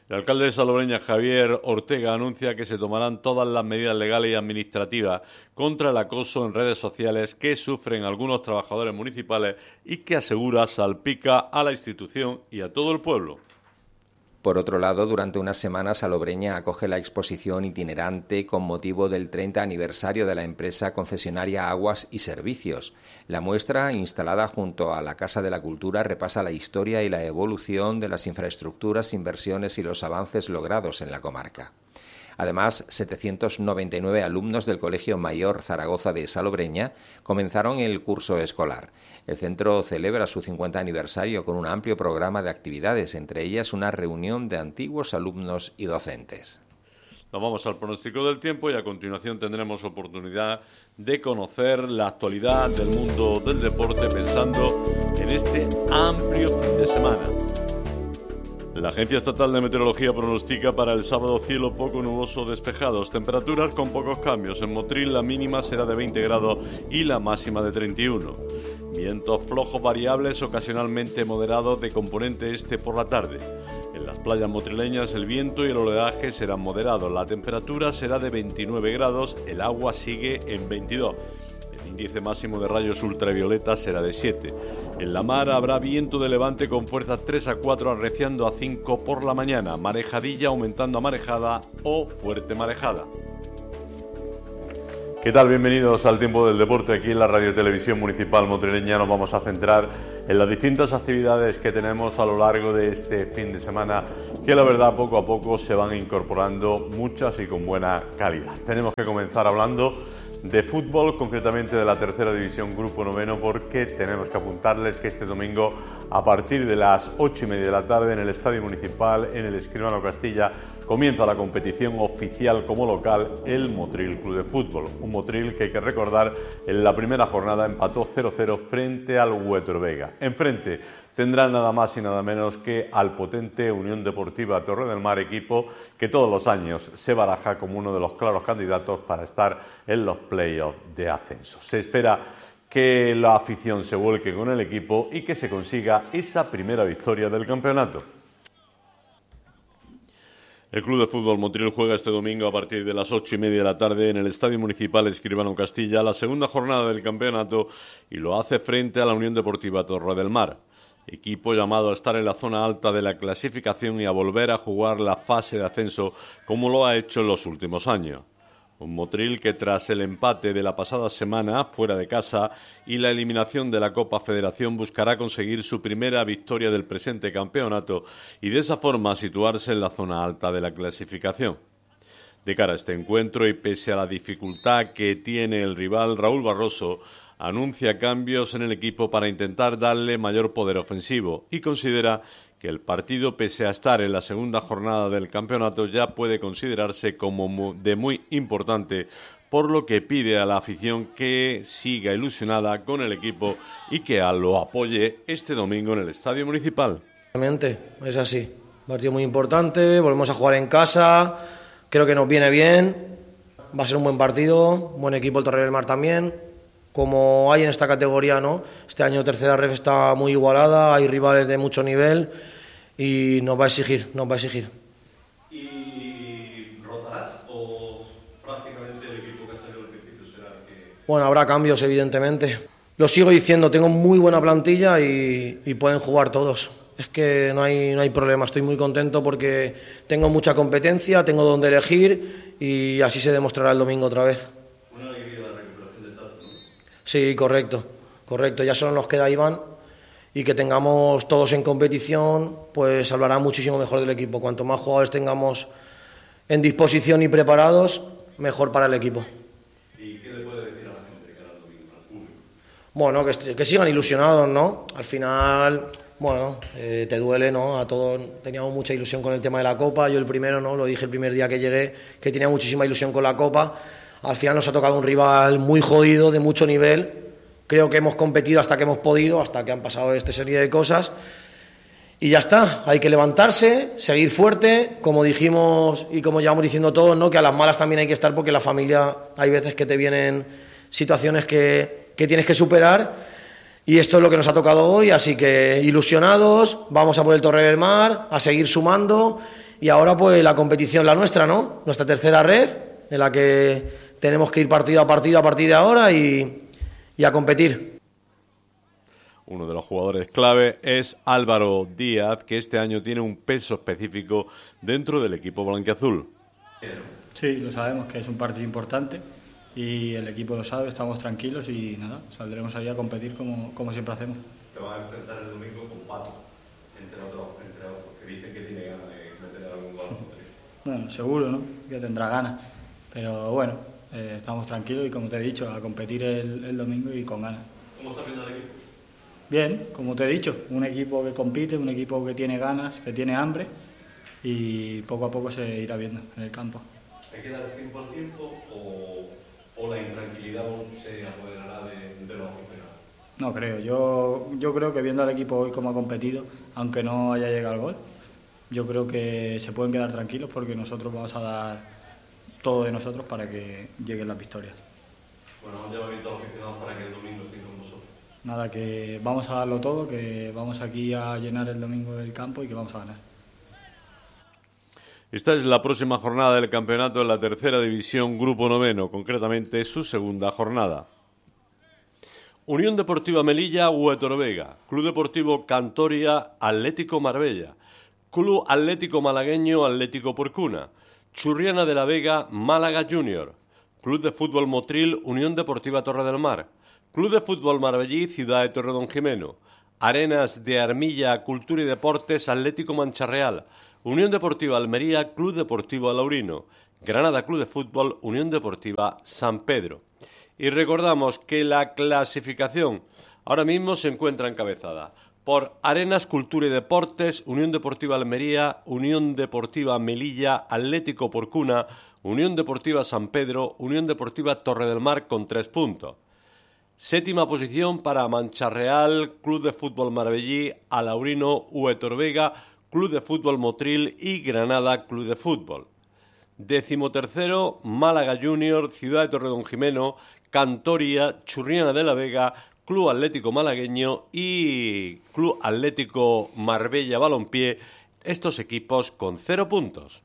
El alcalde de Salobreña, Javier Ortega, anuncia que se tomarán todas las medidas legales y administrativas contra el acoso en redes sociales que sufren algunos trabajadores municipales y que asegura salpica a la institución y a todo el pueblo. Por otro lado, durante unas semanas Salobreña acoge la exposición itinerante con motivo del 30 aniversario de la empresa concesionaria Aguas y Servicios. La muestra, instalada junto a la Casa de la Cultura, repasa la historia y la evolución de las infraestructuras, inversiones y los avances logrados en la comarca. Además, 799 alumnos del Colegio Mayor Zaragoza de Salobreña comenzaron el curso escolar. El centro celebra su 50 aniversario con un amplio programa de actividades, entre ellas una reunión de antiguos alumnos y docentes. Nos vamos al pronóstico del tiempo y a continuación tendremos oportunidad de conocer la actualidad del mundo del deporte pensando en este amplio fin de semana. La Agencia Estatal de Meteorología pronostica para el sábado cielo poco nuboso despejados, temperaturas con pocos cambios. En Motril la mínima será de 20 grados y la máxima de 31. Vientos flojos variables, ocasionalmente moderados de componente este por la tarde. En las playas motrileñas el viento y el oleaje serán moderados. La temperatura será de 29 grados, el agua sigue en 22. El índice máximo de rayos ultravioleta será de 7. En la mar habrá viento de levante con fuerzas 3 a 4 arreciando a 5 por la mañana. Marejadilla aumentando a marejada o fuerte marejada. ¿Qué tal? Bienvenidos al Tiempo del Deporte. Aquí en la Radio Televisión Municipal Motrileña nos vamos a centrar en las distintas actividades que tenemos a lo largo de este fin de semana, que la verdad poco a poco se van incorporando muchas y con buena calidad. Tenemos que comenzar hablando de fútbol, concretamente de la tercera división Grupo Noveno, porque tenemos que apuntarles que este domingo a partir de las 8:30 de la tarde en el Estadio Municipal, en el Escribano Castilla, comienza la competición oficial como local el Motril Club de Fútbol. Un Motril que hay que recordar en la primera jornada empató 0-0 frente al Huétor Vega. Enfrente tendrá nada más y nada menos que al potente Unión Deportiva Torre del Mar, equipo que todos los años se baraja como uno de los claros candidatos para estar en los playoffs de ascenso. Se espera que la afición se vuelque con el equipo y que se consiga esa primera victoria del campeonato. El Club de Fútbol Motril juega este domingo a partir de las 8:30 de la tarde en el Estadio Municipal Escribano Castilla la segunda jornada del campeonato y lo hace frente a la Unión Deportiva Torre del Mar, equipo llamado a estar en la zona alta de la clasificación y a volver a jugar la fase de ascenso como lo ha hecho en los últimos años. Un Motril que tras el empate de la pasada semana fuera de casa y la eliminación de la Copa Federación buscará conseguir su primera victoria del presente campeonato y de esa forma situarse en la zona alta de la clasificación. De cara a este encuentro y pese a la dificultad que tiene el rival, Raúl Barroso anuncia cambios en el equipo para intentar darle mayor poder ofensivo y considera que el partido, pese a estar en la segunda jornada del campeonato, ya puede considerarse como de muy importante, por lo que pide a la afición que siga ilusionada con el equipo y que lo apoye este domingo en el Estadio Municipal. Realmente es así, un partido muy importante, volvemos a jugar en casa, creo que nos viene bien, va a ser un buen partido, buen equipo el Torre del Mar también. Como hay en esta categoría, ¿no? Este año tercera ref está muy igualada, hay rivales de mucho nivel y nos va a exigir. ¿Y rotarás o prácticamente el equipo que salió al principio será que...? Bueno, habrá cambios evidentemente. Lo sigo diciendo, tengo muy buena plantilla y pueden jugar todos. Es que no hay problema, estoy muy contento porque tengo mucha competencia, tengo donde elegir y así se demostrará el domingo otra vez. Sí, correcto, ya solo nos queda Iván y que tengamos todos en competición, pues hablará muchísimo mejor del equipo. Cuanto más jugadores tengamos en disposición y preparados, mejor para el equipo. ¿Y qué le puede decir a la gente que ahora domingo, al público? Bueno, que sigan ilusionados, ¿no? Al final, bueno, te duele, ¿no? A todos teníamos mucha ilusión con el tema de la Copa, yo el primero, ¿no? Lo dije el primer día que llegué, que tenía muchísima ilusión con la Copa. Al final nos ha tocado un rival muy jodido, de mucho nivel. Creo que hemos competido hasta que hemos podido, hasta que han pasado esta serie de cosas. Y ya está, hay que levantarse, seguir fuerte, como dijimos y como llevamos diciendo todos, ¿no? Que a las malas también hay que estar porque la familia hay veces que te vienen situaciones que tienes que superar. Y esto es lo que nos ha tocado hoy, así que ilusionados, vamos a por el Torre del Mar, a seguir sumando y ahora pues la competición la nuestra, ¿no? Nuestra tercera red, en la que tenemos que ir partido a partido a partir de ahora y a competir. Uno de los jugadores clave es Álvaro Díaz, que este año tiene un peso específico dentro del equipo blanquiazul. Sí, lo sabemos que es un partido importante y el equipo lo sabe, estamos tranquilos y nada, saldremos ahí a competir como siempre hacemos. Te van a enfrentar el domingo con Pato, entre otros, que dicen que tiene ganas de meter algún gol. Bueno, seguro, ¿no? Que tendrá ganas, pero bueno, estamos tranquilos y como te he dicho, a competir el domingo y con ganas. ¿Cómo está viendo el equipo? Bien, como te he dicho, un equipo que compite, un equipo que tiene ganas, que tiene hambre y poco a poco se irá viendo en el campo. ¿Hay que dar tiempo al tiempo o la intranquilidad se apoderará de los aficionados? No creo, yo creo que viendo al equipo hoy como ha competido, aunque no haya llegado al gol, yo creo que se pueden quedar tranquilos porque nosotros vamos a dar todo de nosotros para que lleguen las victorias. Bueno, un llamamiento a los aficionados para que el domingo estén con nosotros. Nada, que vamos a darlo todo, que vamos aquí a llenar el domingo el campo y que vamos a ganar. Esta es la próxima jornada del campeonato en la tercera división Grupo Noveno, concretamente su segunda jornada. Unión Deportiva Melilla, Huetor Vega, Club Deportivo Cantoria, Atlético Marbella, Club Atlético Malagueño, Atlético Porcuna, Churriana de la Vega, Málaga Junior, Club de Fútbol Motril, Unión Deportiva Torre del Mar, Club de Fútbol Marbellí, Ciudad de Torredonjimeno, Arenas de Armilla, Cultura y Deportes, Atlético Mancharreal, Unión Deportiva Almería, Club Deportivo Alaurino, Granada Club de Fútbol, Unión Deportiva San Pedro. Y recordamos que la clasificación ahora mismo se encuentra encabezada por Arenas, Cultura y Deportes, Unión Deportiva Almería, Unión Deportiva Melilla, Atlético Porcuna, Unión Deportiva San Pedro, Unión Deportiva Torre del Mar con 3 puntos. Séptima posición para Mancharreal, Club de Fútbol Marbellí, Alaurino, Huetor Vega, Club de Fútbol Motril y Granada Club de Fútbol. 13º, Málaga Junior, Ciudad de Torredonjimeno, Cantoria, Churriana de la Vega, Club Atlético Malagueño y Club Atlético Marbella Balompié, estos equipos con 0 puntos.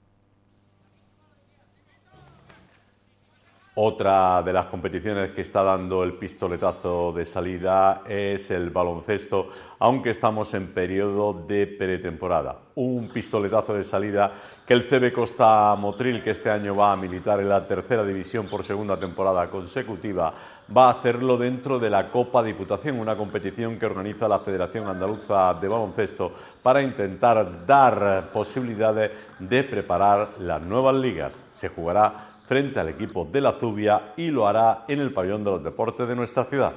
Otra de las competiciones que está dando el pistoletazo de salida es el baloncesto, aunque estamos en periodo de pretemporada. Un pistoletazo de salida que el CB Costa Motril, que este año va a militar en la tercera división por segunda temporada consecutiva, va a hacerlo dentro de la Copa Diputación, una competición que organiza la Federación Andaluza de Baloncesto para intentar dar posibilidades de preparar las nuevas ligas. Se jugará frente al equipo de la Zubia y lo hará en el pabellón de los deportes de nuestra ciudad.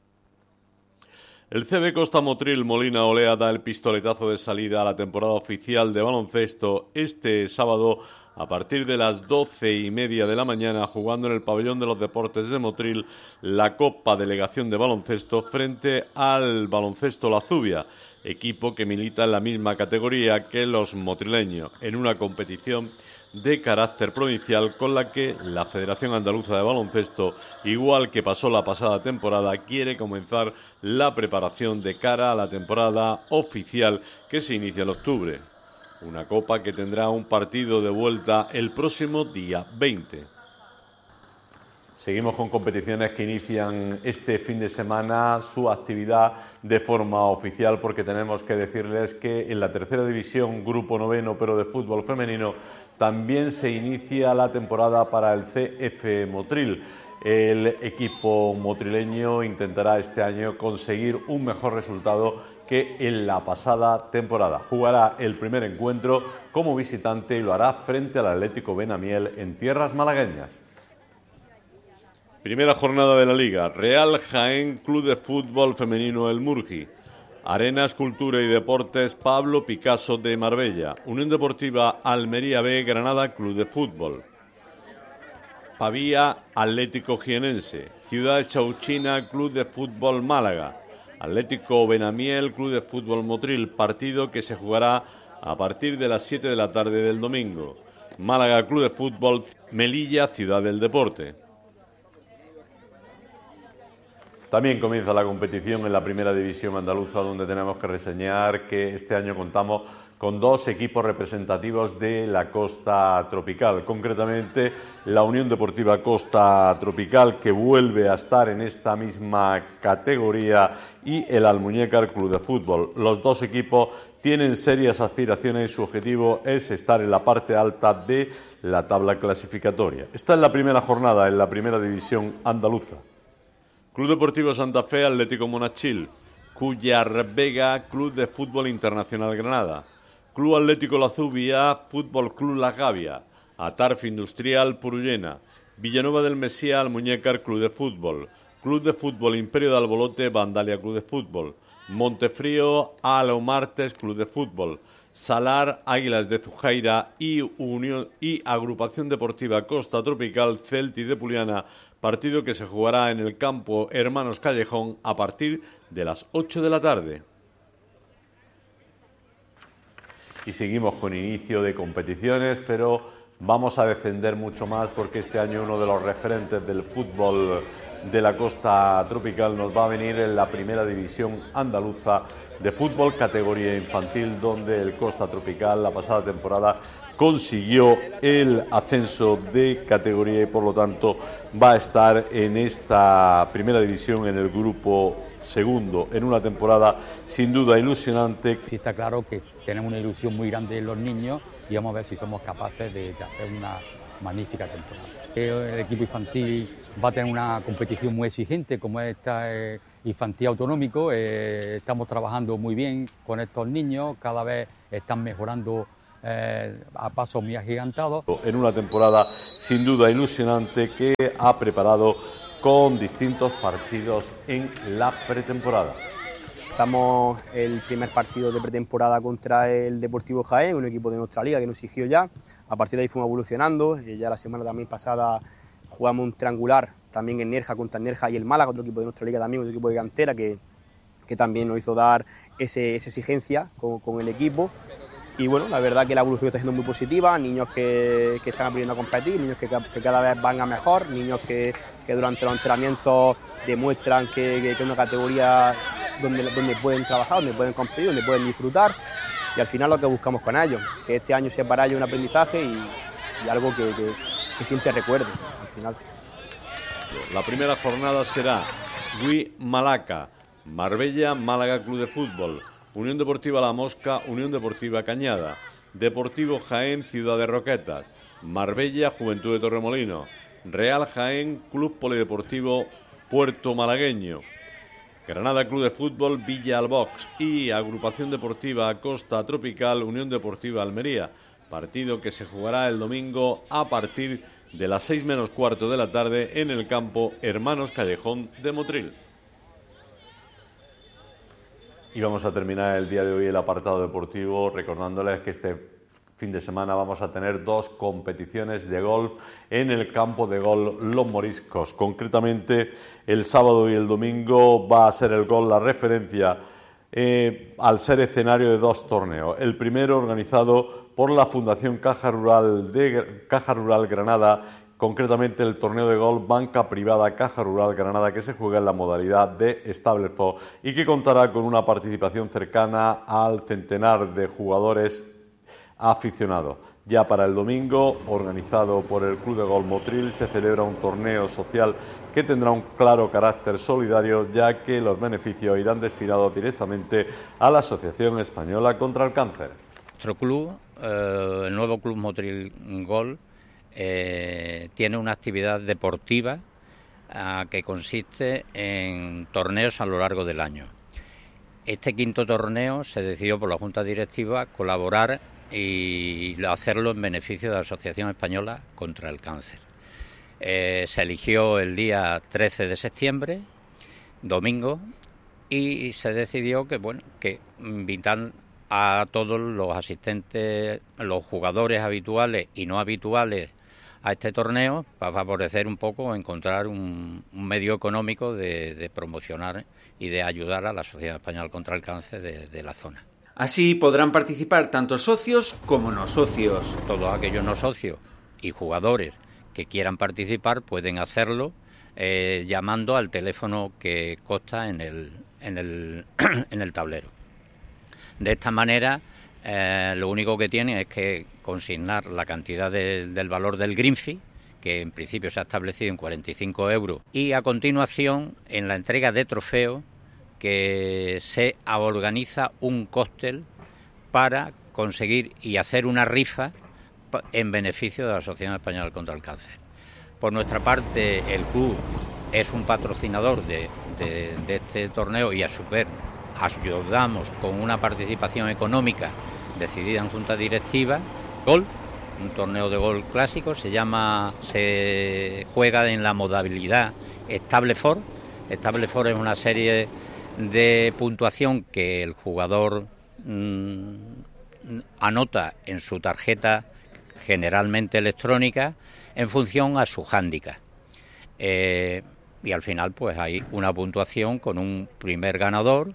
El CB Costa Motril Molina Olea da el pistoletazo de salida a la temporada oficial de baloncesto este sábado a partir de las 12:30 de la mañana, jugando en el pabellón de los deportes de Motril la Copa Delegación de Baloncesto frente al Baloncesto La Zubia, equipo que milita en la misma categoría que los motrileños, en una competición de carácter provincial con la que la Federación Andaluza de Baloncesto, igual que pasó la pasada temporada, quiere comenzar la preparación de cara a la temporada oficial que se inicia en octubre. Una copa que tendrá un partido de vuelta el próximo día 20. Seguimos con competiciones que inician este fin de semana su actividad de forma oficial, porque tenemos que decirles que en la tercera división, Grupo Noveno, pero de fútbol femenino, también se inicia la temporada para el CF Motril. El equipo motrileño intentará este año conseguir un mejor resultado que en la pasada temporada. Jugará el primer encuentro como visitante y lo hará frente al Atlético Benamiel en tierras malagueñas. Primera jornada de la Liga. Real Jaén Club de Fútbol Femenino El Murgi. Arenas, Cultura y Deportes Pablo Picasso de Marbella. Unión Deportiva Almería B, Granada Club de Fútbol. Pavía Atlético Jienense. Ciudad Chauchina Club de Fútbol Málaga. Atlético Benamiel Club de Fútbol Motril, partido que se jugará a partir de las 7 de la tarde del domingo. Málaga Club de Fútbol Melilla, Ciudad del Deporte. También comienza la competición en la primera división andaluza, donde tenemos que reseñar que este año contamos con dos equipos representativos de la costa tropical, concretamente la Unión Deportiva Costa Tropical, que vuelve a estar en esta misma categoría, y el Almuñécar Club de Fútbol. Los dos equipos tienen serias aspiraciones y su objetivo es estar en la parte alta de la tabla clasificatoria. Está en la primera jornada en la primera división andaluza. Club Deportivo Santa Fe, Atlético Monachil, Cuyar Vega, Club de Fútbol Internacional Granada, Club Atlético La Zubia, Fútbol Club La Gavia, Atarf Industrial Purullena, Villanueva del Mesía, Almuñécar Club de Fútbol Imperio de Albolote, Vandalia Club de Fútbol, Montefrío, Alomartes Club de Fútbol, Salar, Águilas de Zujaira y Agrupación Deportiva Costa Tropical, Celti de Puliana, partido que se jugará en el campo Hermanos Callejón a partir de las 8 de la tarde. Y seguimos con inicio de competiciones, pero vamos a descender mucho más porque este año uno de los referentes del fútbol de la costa tropical nos va a venir en la primera división andaluza de fútbol categoría infantil, donde el Costa Tropical la pasada temporada consiguió el ascenso de categoría y por lo tanto va a estar en esta primera división en el grupo segundo, en una temporada sin duda ilusionante. Sí, está claro que tenemos una ilusión muy grande en los niños y vamos a ver si somos capaces de hacer una magnífica temporada. El equipo infantil va a tener una competición muy exigente como es esta infantil autonómico. Estamos trabajando muy bien con estos niños, cada vez están mejorando a pasos muy agigantados. En una temporada sin duda ilusionante que ha preparado con distintos partidos en la pretemporada. Estamos el primer partido de pretemporada contra el Deportivo Jaén, un equipo de nuestra liga que nos exigió ya. A partir de ahí fuimos evolucionando. Ya la semana también pasada jugamos un triangular también en Nerja contra Nerja y el Málaga, otro equipo de nuestra liga también, otro equipo de cantera que también nos hizo dar esa exigencia con el equipo. Y bueno, la verdad que la evolución está siendo muy positiva, niños que están aprendiendo a competir, niños que cada vez van a mejor, niños que durante los entrenamientos demuestran que es una categoría donde pueden trabajar, donde pueden competir, donde pueden disfrutar, y al final lo que buscamos con ellos, que este año sea para ellos un aprendizaje y algo que siempre recuerden al final. La primera jornada será Malaca, Marbella, Málaga Club de Fútbol, Unión Deportiva La Mosca, Unión Deportiva Cañada, Deportivo Jaén, Ciudad de Roquetas, Marbella, Juventud de Torremolinos, Real Jaén, Club Polideportivo Puerto Malagueño, Granada Club de Fútbol, Villa Albox y Agrupación Deportiva Costa Tropical, Unión Deportiva Almería, partido que se jugará el domingo a partir de las 6 menos cuarto de la tarde en el campo Hermanos Callejón de Motril. Y vamos a terminar el día de hoy el apartado deportivo recordándoles que este fin de semana vamos a tener 2 competiciones de golf en el campo de golf Los Moriscos. Concretamente, el sábado y el domingo va a ser el golf la referencia al ser escenario de 2 torneos. El primero organizado por la Fundación Caja Rural Granada, concretamente el torneo de golf Banca Privada Caja Rural Granada, que se juega en la modalidad de Stableford y que contará con una participación cercana al centenar de jugadores aficionados. Ya para el domingo, organizado por el Club de Golf Motril, se celebra un torneo social que tendrá un claro carácter solidario, ya que los beneficios irán destinados directamente a la Asociación Española contra el Cáncer. Nuestro club, el nuevo Club Motril Golf, tiene una actividad deportiva que consiste en torneos a lo largo del año. Este quinto torneo se decidió por la Junta Directiva colaborar y hacerlo en beneficio de la Asociación Española contra el Cáncer. Se eligió el día 13 de septiembre, domingo, y se decidió que invitar a todos los asistentes, los jugadores habituales y no habituales a este torneo para favorecer un poco, encontrar un medio económico de promocionar y de ayudar a la Sociedad Española contra el Cáncer de la zona. Así podrán participar tanto socios como no socios. Todos aquellos no socios y jugadores que quieran participar pueden hacerlo llamando al teléfono que consta en el tablero. De esta manera Lo único que tiene es que consignar la cantidad del valor del green fee, que en principio se ha establecido en 45 euros, y a continuación, en la entrega de trofeo, que se organiza un cóctel para conseguir y hacer una rifa en beneficio de la Asociación Española contra el Cáncer. Por nuestra parte, el club es un patrocinador de este torneo y a su vez ayudamos con una participación económica decidida en junta directiva. Gol, un torneo de gol clásico, se juega en la modalidad Stable Four. Stable Four es una serie de puntuación que el jugador anota en su tarjeta, generalmente electrónica, en función a su hándicap. Y al final pues hay una puntuación con un primer ganador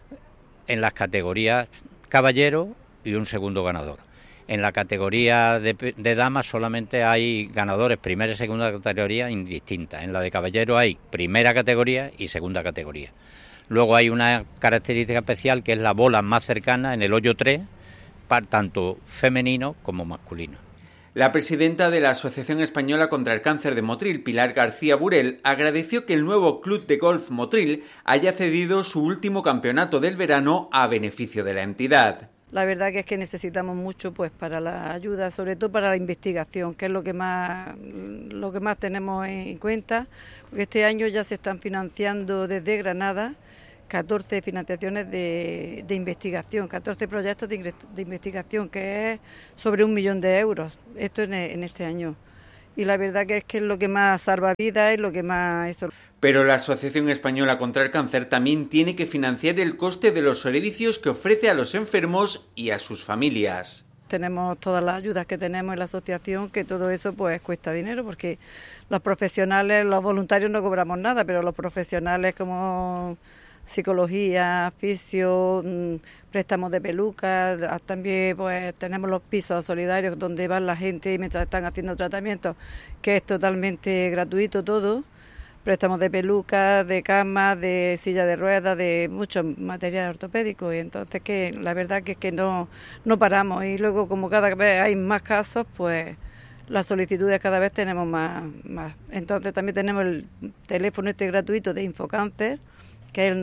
en las categorías caballero y un segundo ganador. En la categoría de damas solamente hay ganadores primera y segunda categoría indistintas. En la de caballero hay primera categoría y segunda categoría. Luego hay una característica especial que es la bola más cercana en el hoyo 3, para tanto femenino como masculino. La presidenta de la Asociación Española contra el Cáncer de Motril, Pilar García Burel, agradeció que el nuevo Club de Golf Motril haya cedido su último campeonato del verano a beneficio de la entidad. La verdad que es que necesitamos mucho pues para la ayuda, sobre todo para la investigación, que es lo que más tenemos en cuenta, porque este año ya se están financiando desde Granada 14 financiaciones de investigación, 14 proyectos de investigación, que es sobre 1 millón de euros, esto en este año. Y la verdad que es lo que más salva vidas y lo que más... Eso. Pero la Asociación Española contra el Cáncer también tiene que financiar el coste de los servicios que ofrece a los enfermos y a sus familias. Tenemos todas las ayudas que tenemos en la asociación, que todo eso pues cuesta dinero, porque los profesionales, los voluntarios no cobramos nada, pero los profesionales como psicología, fisio, préstamos de pelucas, también pues tenemos los pisos solidarios donde van la gente mientras están haciendo tratamientos, que es totalmente gratuito todo, préstamos de pelucas, de camas, de silla de ruedas, de muchos materiales ortopédicos, y entonces que la verdad que es que no paramos, y luego como cada vez hay más casos, pues las solicitudes cada vez tenemos más. Entonces también tenemos el teléfono gratuito de Infocáncer, que es el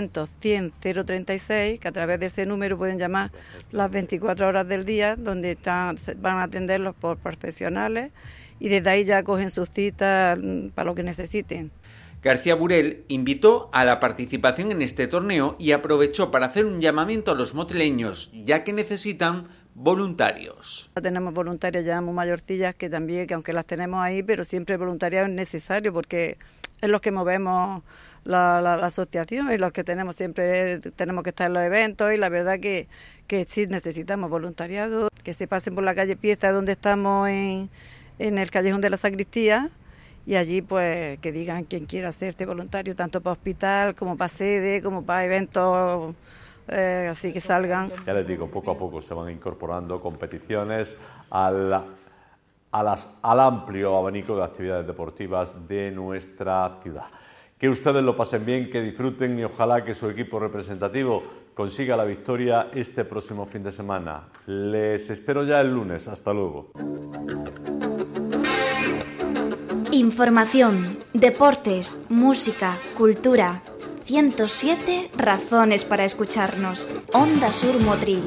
900-100-036, que a través de ese número pueden llamar las 24 horas del día, donde van a atenderlos por profesionales, y desde ahí ya cogen sus citas para lo que necesiten. García Burel invitó a la participación en este torneo y aprovechó para hacer un llamamiento a los motrileños, ya que necesitan voluntarios. Tenemos voluntarias ya muy mayorcillas que también, que aunque las tenemos ahí, pero siempre el voluntariado es necesario, porque es los que movemos la asociación, y los que tenemos siempre tenemos que estar en los eventos, y la verdad que sí necesitamos voluntariado, que se pasen por la calle Pieza, donde estamos en el callejón de la Sacristía, y allí pues que digan quien quiera hacerte voluntario, tanto para hospital como para sede, como para eventos, así que salgan. Ya les digo, poco a poco se van incorporando competiciones al amplio abanico de actividades deportivas de nuestra ciudad. Que ustedes lo pasen bien, que disfruten, y ojalá que su equipo representativo consiga la victoria este próximo fin de semana. Les espero ya el lunes. Hasta luego. Información, deportes, música, cultura. 107 razones para escucharnos. Onda Sur Motril.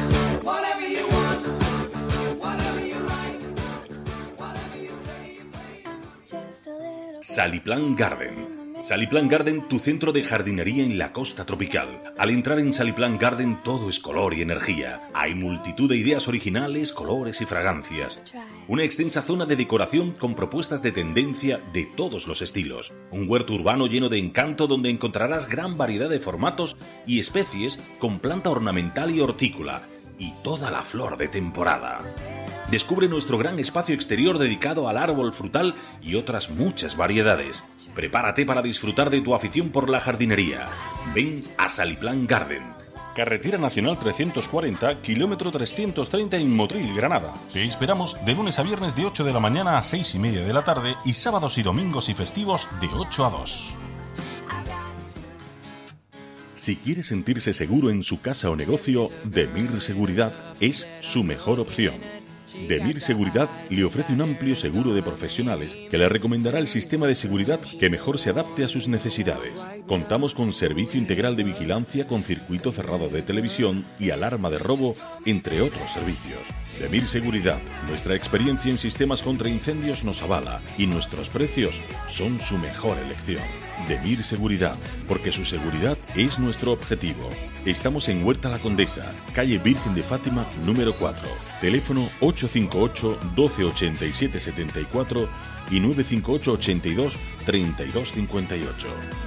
Saliplan Garden. Saliplan Garden, tu centro de jardinería en la costa tropical. Al entrar en Saliplan Garden todo es color y energía. Hay multitud de ideas originales, colores y fragancias. Una extensa zona de decoración con propuestas de tendencia de todos los estilos. Un huerto urbano lleno de encanto donde encontrarás gran variedad de formatos y especies con planta ornamental y hortícola. Y toda la flor de temporada. Descubre nuestro gran espacio exterior dedicado al árbol frutal y otras muchas variedades. Prepárate para disfrutar de tu afición por la jardinería. Ven a Saliplan Garden. Carretera Nacional 340, kilómetro 330 en Motril, Granada. Te esperamos de lunes a viernes de 8 de la mañana a 6:30 de la tarde y sábados y domingos y festivos de 8 a 2. Si quiere sentirse seguro en su casa o negocio, Demir Seguridad es su mejor opción. Demir Seguridad le ofrece un amplio seguro de profesionales que le recomendará el sistema de seguridad que mejor se adapte a sus necesidades. Contamos con servicio integral de vigilancia con circuito cerrado de televisión y alarma de robo, entre otros servicios. Demir Seguridad, nuestra experiencia en sistemas contra incendios nos avala y nuestros precios son su mejor elección. Demir Seguridad, porque su seguridad es nuestro objetivo. Estamos en Huerta La Condesa, calle Virgen de Fátima, número 4. Teléfono 858 1287 74 y 958 82 32 58.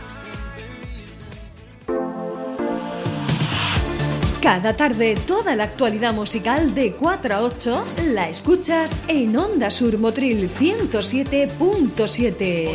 Cada tarde toda la actualidad musical de 4 a 8 la escuchas en Onda Sur Motril 107.7.